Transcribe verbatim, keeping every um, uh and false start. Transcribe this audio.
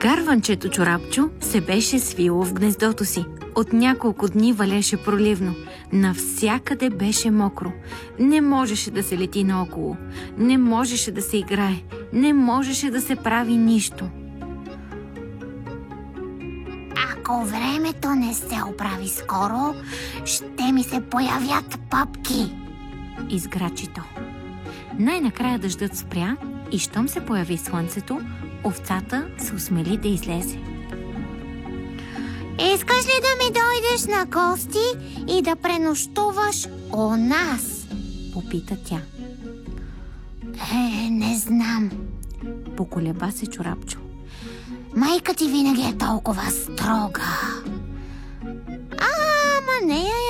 Гарванчето Чорапчо се беше свило в гнездото си. От няколко дни валеше проливно. Навсякъде беше мокро. Не можеше да се лети наоколо. Не можеше да се играе. Не можеше да се прави нищо. Ако времето не се оправи скоро, ще ми се появят пъпки, изграчи то. Най-накрая дъждът спря и щом се появи слънцето, овцата се осмели да излезе. Искаш ли да ми дойдеш на гости и да пренощуваш у нас? Попита тя. Е, не знам. Поколеба се Чорапчо. Майка ти винаги е толкова строга. А, ама нея